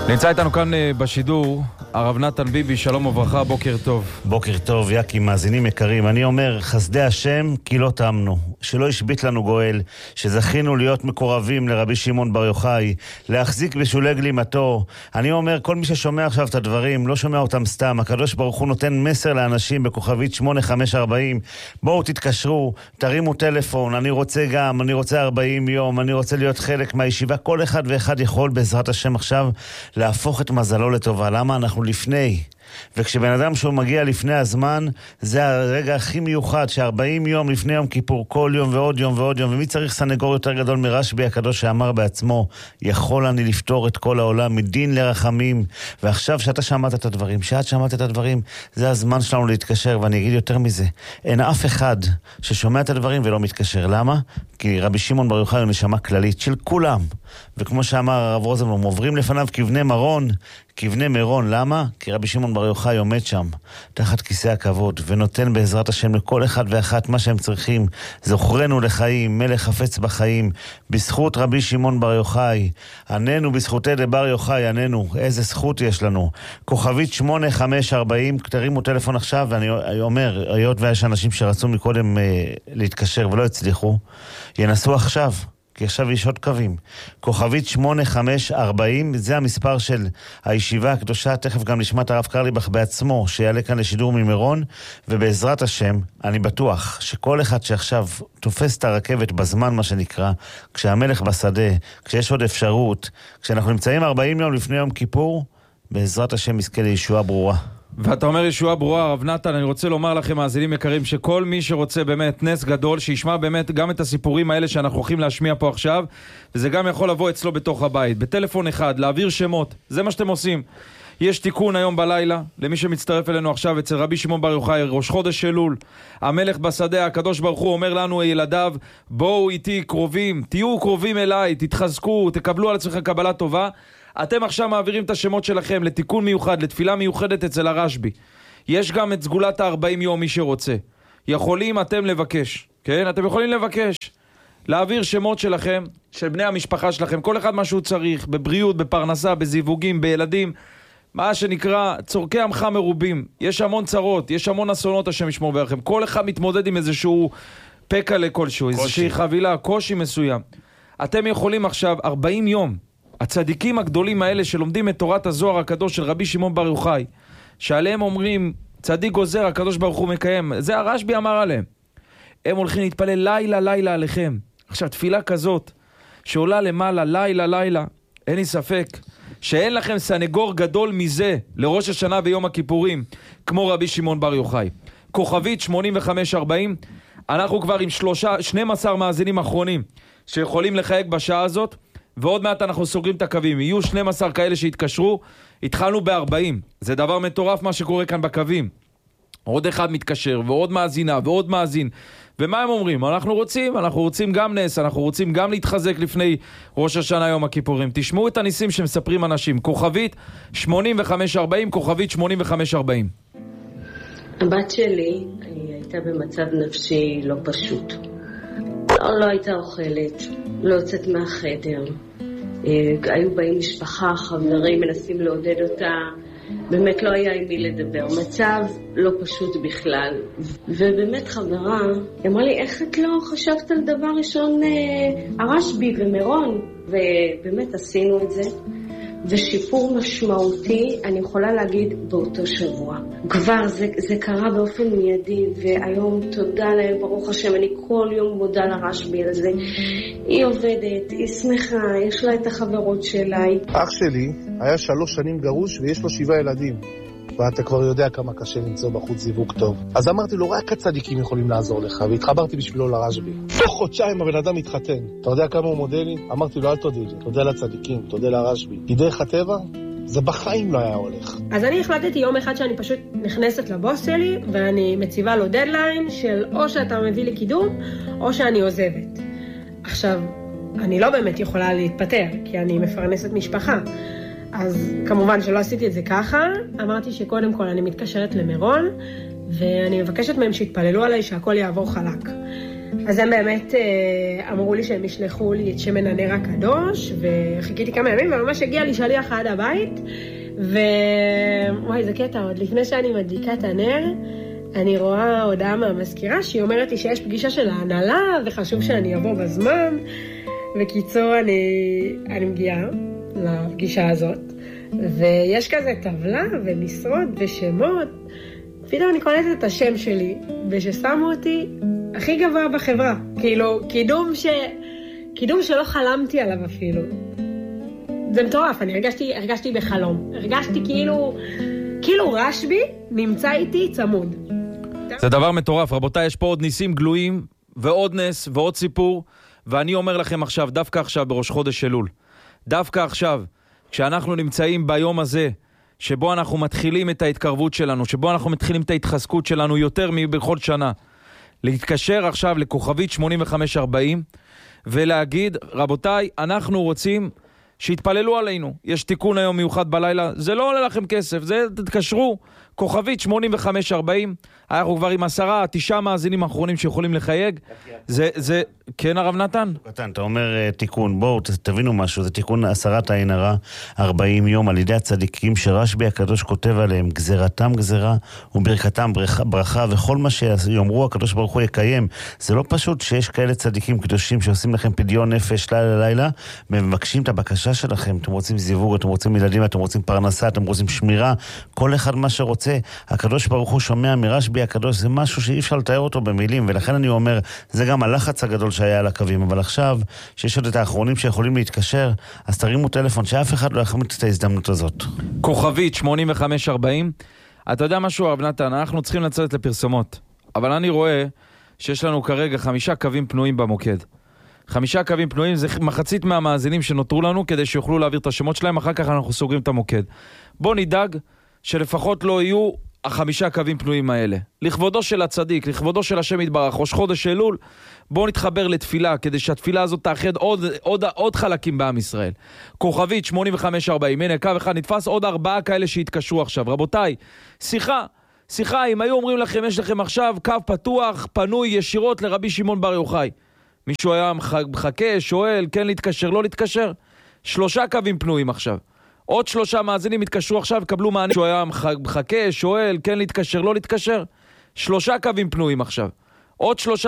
נמצא איתנו כאן בשידור הרב נתן ביבי, שלום וברכה, בוקר טוב. בוקר טוב, יקי, מאזינים יקרים. אני אומר, חסדי השם כי לא תאמנו, שלא ישבית לנו גואל, שזכינו להיות מקורבים לרבי שמעון בר יוחאי, להחזיק בשולי גלימתו. אני אומר, כל מי ששומע עכשיו את הדברים, לא שומע אותם סתם. הקדוש ברוך הוא נותן מסר לאנשים בכוכבית 8540, בואו תתקשרו, תרימו טלפון, אני רוצה 40 יום, אני רוצה להיות חלק מהישיבה. כל אחד ואחד יכול בעזרת השם עכשיו להפוך את מזלו לטובה. למה? אנחנו לפני. וכשבן אדם שהוא מגיע לפני הזמן, זה הרגע הכי מיוחד, ש40 יום לפני יום כיפור, כל יום ועוד יום ועוד יום. ומי צריך סנגור יותר גדול מרשב"י הקדוש שאמר בעצמו, יכול אני לפתור את כל העולם מדין לרחמים. ועכשיו שאת שמעת את הדברים, זה הזמן שלנו להתקשר. ואני אגיד יותר מזה, אין אף אחד ששומע את הדברים ולא מתקשר. למה? כי רבי שמעון בר יוחאי הוא נשמה כללית של כולם, וכמו שאמר הרב רוזנבלום, עוברים לפניו כבני מירון. למה? כי רבי שמעון בר יוחאי עומד שם תחת כיסא הכבוד ונותן בעזרת השם לכל אחד ואחת מה שהם צריכים. זוכרנו לחיים, מלך חפץ בחיים, בזכות רבי שמעון בר יוחאי, עננו בזכותי לבר יוחאי, עננו. איזה זכות יש לנו. כוכבית 8540, תרימו טלפון עכשיו. ואני אומר, היות ויש אנשים שרצו מקודם להתקשר ולא הצליחו, ינסו עכשיו, כי עכשיו יש עוד קווים. כוכבית 8540, זה המספר של הישיבה הקדושה. תכף גם נשמע את הרב קרליבך בעצמו, שיעלה כאן לשידור ממירון, ובעזרת השם, אני בטוח שכל אחד שעכשיו תופס את הרכבת בזמן, מה שנקרא, כשהמלך בשדה, כשיש עוד אפשרות, כשאנחנו נמצאים 40 יום לפני יום כיפור, בעזרת השם יזכה לישועה ברורה. ואתה אומר ישועה ברורה, הרב נתן, אני רוצה לומר לכם, מאזינים יקרים, שכל מי שרוצה באמת נס גדול, שישמע באמת גם את הסיפורים האלה שאנחנו הולכים להשמיע פה עכשיו, וזה גם יכול לבוא אצלו בתוך הבית, בטלפון אחד, להעביר שמות, זה מה שאתם עושים. יש תיקון היום בלילה, למי שמצטרף אלינו עכשיו, אצל רבי שמעון בר יוחאי, ראש חודש אלול, המלך בשדה, הקדוש ברוך הוא אומר לנו, ילדיו, בואו איתי קרובים, תהיו קרובים אליי, תתחזקו, תקבלו על עצמכם קבלה טובה. אתם עכשיו מעבירים את השמות שלכם לתיקון מיוחד, לתפילה מיוחדת אצל הרשב"י. יש גם את סגולת ה-40 יום, מי שרוצה. יכולים אתם לבקש, כן? אתם יכולים לבקש, להעביר שמות שלכם, של בני המשפחה שלכם, כל אחד מה שהוא צריך, בבריאות, בפרנסה, בזיווגים, בילדים, מה שנקרא, צורכי עמך מרובים. יש המון צרות, יש המון אסונות, השם ישמור ברכם. כל אחד מתמודד עם איזשהו פקע לכלשהו, איזושהי חבילה, קושי מסוים. אתם יכולים עכשיו 40 יום, הצדיקים הגדולים האלה שלומדים את תורת הזוהר הקדוש של רבי שמעון בר יוחאי, שעליהם אומרים, צדיק גוזר, הקדוש ברוך הוא מקיים, זה הרשב"י אמר עליהם. הם הולכים להתפלל לילה עליכם. עכשיו, תפילה כזאת, שעולה למעלה לילה, אין לי ספק, שאין לכם סנגור גדול מזה, לראש השנה ויום הכיפורים, כמו רבי שמעון בר יוחאי. כוכבית 8540, אנחנו כבר עם 12 מאזינים אחרונים, שיכולים לחייג בשעה הזאת, ועוד מעט אנחנו סוגרים את הקווים. יהיו 12 כאלה שהתקשרו, התחלנו ב-40. זה דבר מטורף מה שקורה כאן בקווים. עוד אחד מתקשר, ועוד מאזינה, ועוד מאזין. ומה הם אומרים? אנחנו רוצים גם נס, אנחנו רוצים גם להתחזק לפני ראש השנה יום הכיפורים. תשמעו את הניסים שמספרים אנשים. כוכבית 8540, כוכבית 8540. הבת שלי הייתה במצב נפשי לא פשוט. לא הייתה אוכלת, לא יוצאת מהחדר. היו באים משפחה, חברים, מנסים לעודד אותה. באמת לא היה עם מי לדבר. מצב לא פשוט בכלל. ובאמת חברה, אמרה לי, איך את לא חשבת על דבר ראשון הרשב"י ומירון? ובאמת עשינו את זה. ושיפור משמעותי, אני יכולה להגיד, באותו שבוע. כבר זה קרה באופן מיידי, והיום תודה להם, ברוך השם, אני כל יום מודה לרשב"י על זה. היא עובדת, היא שמחה, יש לה את החברות שלה. אח שלי היה 3 שנים גרוש ויש לו 7 ילדים. ואתה כבר יודע כמה קשה למצוא בחוץ זיווג טוב. אז אמרתי לו, רק הצדיקים יכולים לעזור לך, והתחברתי בשבילו לרשב"י. תוך חודשיים הבן אדם מתחתן. אתה יודע כמה הוא מודה לי? אמרתי לו, אל תודה לי, תודה לצדיקים, תודה לרשב"י. כי דרך הטבע, זה בחיים לא היה הולך. אז אני החלטתי יום אחד שאני פשוט נכנסת לבוס שלי, ואני מציבה לו דדליין של או שאתה מביא לי קידום, או שאני עוזבת. עכשיו, אני לא באמת יכולה להתפטר, כי אני מפרנסת משפחה. אז כמובן שלא עשיתי את זה ככה, אמרתי שקודם כל אני מתקשרת למירון, ואני מבקשת מהם שיתפללו עליי שהכל יעבור חלק. אז הם באמת אמרו לי שהם ישלחו לי את שמן הנר הקדוש, וחיכיתי כמה ימים, וממש הגיע לי שליח עד הבית, וואי, זה קטע, עוד לפני שאני מדליקה את הנר, אני רואה הודעה מהמזכירה שהיא אומרת לי שיש פגישה של ההנהלה, וחשוב שאני אבוא בזמן. בקיצור, אני מגיעה לפגישה הזאת, ויש כזה טבלה ומשרות ושמות, פתאום אני קולטת את השם שלי, וששמו אותי הכי גבוה בחברה. כאילו, קידום שלא חלמתי עליו אפילו. זה מטורף, אני הרגשתי בחלום. הרגשתי כאילו רשבי נמצא איתי צמוד. זה דבר מטורף, רבותיי, יש פה עוד ניסים גלויים, ועוד נס, ועוד סיפור, ואני אומר לכם עכשיו, דווקא עכשיו בראש חודש אלול, דווקא עכשיו, כשאנחנו נמצאים ביום הזה, שבו אנחנו מתחילים את ההתקרבות שלנו, שבו אנחנו מתחילים את ההתחזקות שלנו יותר מבכל שנה, להתקשר עכשיו לכוכבית 8540, ולהגיד, רבותיי, אנחנו רוצים שיתפללו עלינו. יש תיקון היום מיוחד בלילה, זה לא עולה לכם כסף, זה תתקשרו, כוכבית 8540, אנחנו כבר עם 9 מאזינים האחרונים שיכולים לחייג. זה כן, הרב נתן? קטן, אתה אומר תיקון, בואו תבינו משהו, זה תיקון 10 עין הרע 40 יום על ידי הצדיקים שרשב"י הקדוש כותב עליהם, גזרתם גזרה וברכתם ברכה, וכל מה שיאמרו הקדוש ברוך הוא יקיים. זה לא פשוט שיש כאלה צדיקים קדושים שעושים לכם פדיון נפש לילה, ומבקשים את הבקשה שלכם. אתם רוצים זיווג, אתם רוצים ילדים, אתם רוצים פרנסה, אתם רוצים שמירה, כל אחד מה שרוצה. הקדוש ברוך הוא שומע מרשב"י הקדוש, זה משהו שאי אפשר לתאר אותו במילים, ולכן אני אומר, זה גם הלחץ הגדול שהיה על הקווים, אבל עכשיו, שיש עוד את האחרונים שיכולים להתקשר, אז תרימו טלפון, שאף אחד לא יחמיץ את ההזדמנות הזאת. כוכבית 8540, אתה יודע משהו, הרב נתן, אנחנו צריכים לצאת לפרסומות, אבל אני רואה שיש לנו כרגע 5 קווים פנויים במוקד. 5 קווים פנויים, זה מחצית מהמאזינים שנותרו לנו, כדי שיוכלו להעביר את השמות שלהם, אחר כך אנחנו סוגרים את המוקד. בוא נדאג שלפחות לא יהיו 5 קווים פנויים האלה. לכבודו של הצדיק, לכבודו של השם יתברך, ראש חודש אלול, בואו נתחבר לתפילה, כדי שהתפילה הזאת תאחד עוד חלקים בעם ישראל. כוכבית 8540, הנה קו אחד נתפס, עוד 4 כאלה שהתקשרו עכשיו. רבותיי, שיחה, אם היו אומרים לכם, יש לכם עכשיו קו פתוח, פנוי ישירות לרבי שמעון בר יוחאי. מישהו היה מחכה, שואל, כן להתקשר, לא להתקשר? 3 קווים פנויים עכשיו. עוד 3 מאזינים התקשרו עכשיו, קבלו מענה. שהוא היה מחכה, שואל, כן להתקשר, לא להתקשר? 3 קווים פנויים עכשיו. עוד 3